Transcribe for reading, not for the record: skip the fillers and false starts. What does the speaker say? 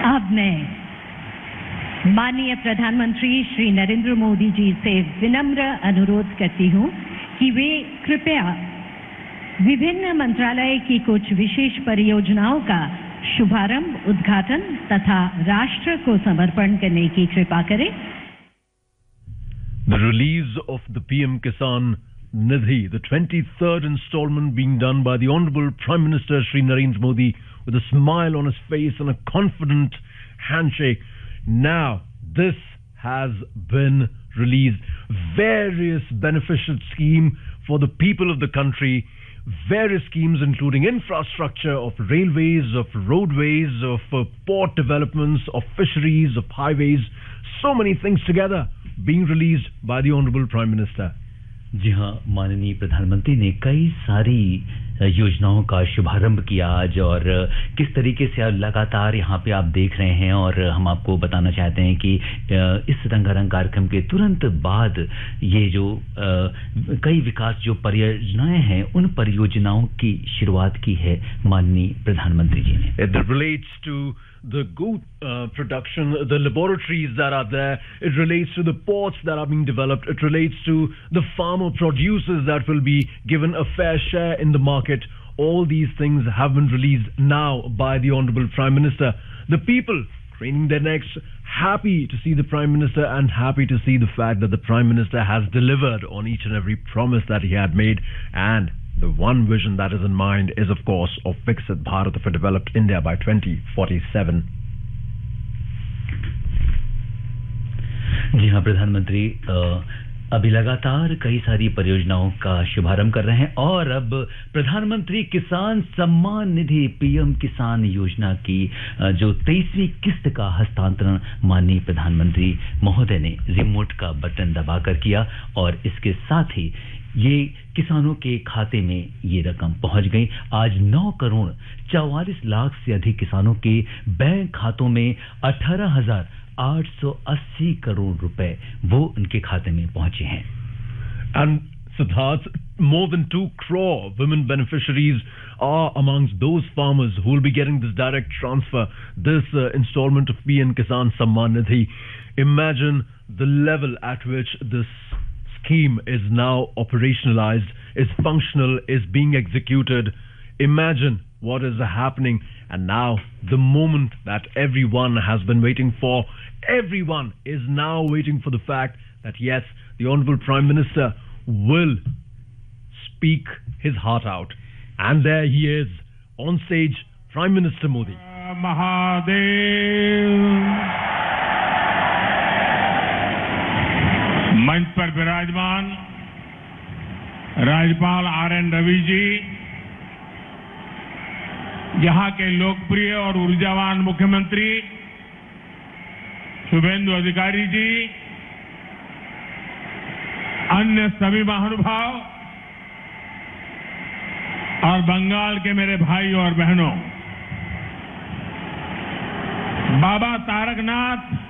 अब मैं माननीय प्रधानमंत्री श्री नरेंद्र मोदी जी से विनम्र अनुरोध करती हूं कि वे कृपया विभिन्न मंत्रालय की कुछ विशेष परियोजनाओं का शुभारंभ, उद्घाटन तथा राष्ट्र को समर्पण करने की कृपा करें. The release of the PM Kisan Nidhi, the 23rd installment being done by the Honorable Prime Minister Shri Narendra Modi with a smile on his face and a confident handshake. Now, this has been released. Various beneficial schemes for the people of the country. Various schemes including infrastructure of railways, of roadways, of port developments, of fisheries, of highways. So many things together being released by the Honorable Prime Minister. जी हाँ, माननीय प्रधानमंत्री ने कई सारी योजनाओं का शुभारंभ किया आज, और किस तरीके से लगातार यहाँ पे आप देख रहे हैं. और हम आपको बताना चाहते हैं कि इस रंगारंग कार्यक्रम के तुरंत बाद ये जो कई विकास जो परियोजनाएं हैं, उन परियोजनाओं की शुरुआत की है माननीय प्रधानमंत्री जी ने. It relates to the goat production, the laboratories that are there. It relates to the ports that are being developed. It relates to the farmer producers that will be given a fair share in the market. All these things have been released now by the Honorable Prime Minister. The people craning their necks, happy to see the Prime Minister and happy to see the fact that the Prime Minister has delivered on each and every promise that he had made. And the one vision that is in mind is, of course, of Viksit Bharat, of a developed India by 2047. जी हाँ, प्रधानमंत्री अभी लगातार कई सारी परियोजनाओं का शुभारंभ कर रहे हैं, और अब प्रधानमंत्री किसान सम्मान निधि पीएम किसान योजना की जो 23वीं किस्त का हस्तांतरण माननीय प्रधानमंत्री महोदय ने रिमोट का बटन दबाकर किया, और इसके साथ ही ये किसानों के खाते में ये रकम पहुंच गई. आज 9 करोड़ 44 लाख से अधिक किसानों के बैंक खातों में 18,880 करोड़ रुपए वो उनके खाते में पहुंचे हैं. And Siddharth, more than 2 crore women beneficiaries are amongst those farmers who will be getting this direct transfer, this installment of PM Kisan Samman Nidhi. Imagine the level at which this scheme is now operationalized, is functional, is being executed. Imagine what is happening, and now the moment that everyone has been waiting for. Everyone is now waiting for the fact that yes, the Honorable Prime Minister will speak his heart out. And there he is, on stage, Prime Minister Modi. Mahadev. मंच पर विराजमान राज्यपाल RN. Ravi ji, यहां के लोकप्रिय और ऊर्जावान मुख्यमंत्री शुभेंदु अधिकारी जी, अन्य सभी महानुभाव और बंगाल के मेरे भाइयों और बहनों, बाबा तारकनाथ